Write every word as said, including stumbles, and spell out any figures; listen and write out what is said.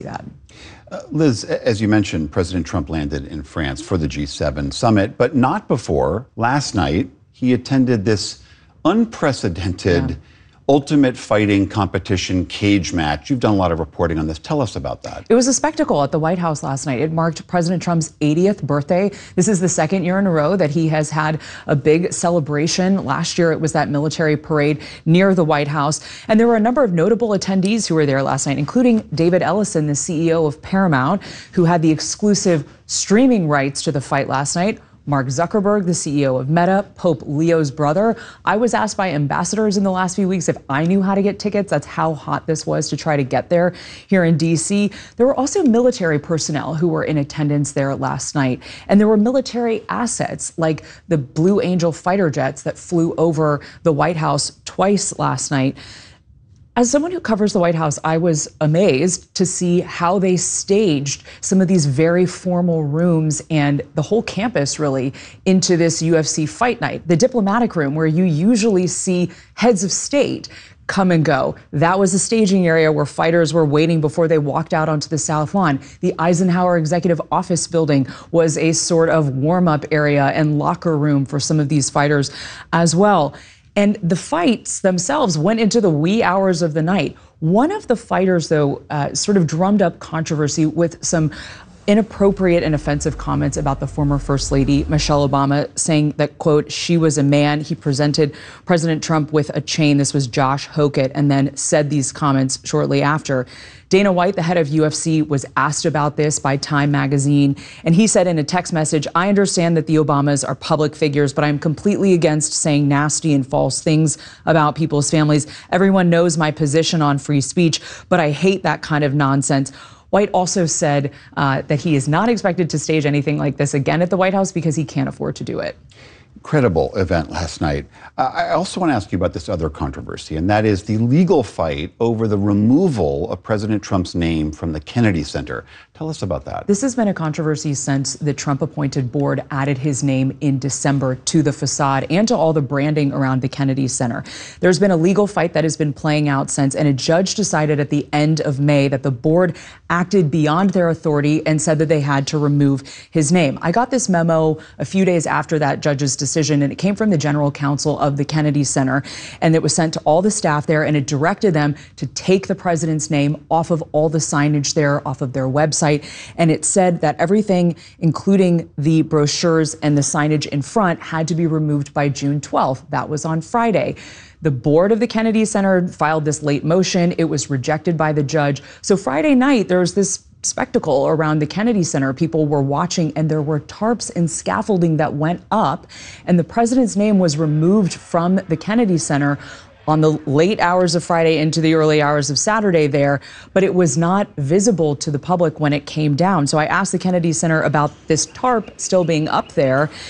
that. Uh, Liz, as you mentioned, President Trump landed in France for the G seven summit, but not before. Last night, he attended this unprecedented Yeah. ultimate fighting competition cage match. You've done a lot of reporting on this. Tell us about that. It was a spectacle at the White House last night. It marked President Trump's eightieth birthday. This is the second year in a row that he has had a big celebration. Last year, it was that military parade near the White House. And there were a number of notable attendees who were there last night, including David Ellison, the C E O of Paramount, who had the exclusive streaming rights to the fight last night. Mark Zuckerberg, the C E O of Meta, Pope Leo's brother. I was asked by ambassadors in the last few weeks if I knew how to get tickets. That's how hot this was to try to get there here in D C. There were also military personnel who were in attendance there last night. And there were military assets like the Blue Angel fighter jets that flew over the White House twice last night. As someone who covers the White House, I was amazed to see how they staged some of these very formal rooms and the whole campus really into this U F C fight night. The diplomatic room, where you usually see heads of state come and go. That was the staging area where fighters were waiting before they walked out onto the South Lawn. The Eisenhower Executive Office building was a sort of warm-up area and locker room for some of these fighters as well. And the fights themselves went into the wee hours of the night. One of the fighters, though, uh, sort of drummed up controversy with some inappropriate and offensive comments about the former First Lady, Michelle Obama, saying that, quote, she was a man. He presented President Trump with a chain. This was Josh Hokett, and then said these comments shortly after. Dana White, the head of U F C, was asked about this by Time magazine, and he said in a text message, I understand that the Obamas are public figures, but I'm completely against saying nasty and false things about people's families. Everyone knows my position on free speech, but I hate that kind of nonsense. White also said uh, that he is not expected to stage anything like this again at the White House because he can't afford to do it. Incredible event last night. Uh, I also want to ask you about this other controversy, and that is the legal fight over the removal of President Trump's name from the Kennedy Center. Tell us about that. This has been a controversy since the Trump-appointed board added his name in December to the facade and to all the branding around the Kennedy Center. There's been a legal fight that has been playing out since, and a judge decided at the end of May that the board acted beyond their authority and said that they had to remove his name. I got this memo a few days after that judge's decision, and it came from the general counsel of the Kennedy Center, and it was sent to all the staff there, and it directed them to take the president's name off of all the signage there, off of their website. And it said that everything, including the brochures and the signage in front, had to be removed by June twelfth. That was on Friday. The board of the Kennedy Center filed this late motion. It was rejected by the judge. So Friday night, there was this spectacle around the Kennedy Center. People were watching, and there were tarps and scaffolding that went up, and the president's name was removed from the Kennedy Center on the late hours of Friday into the early hours of Saturday there, but it was not visible to the public when it came down. So I asked the Kennedy Center about this tarp still being up there,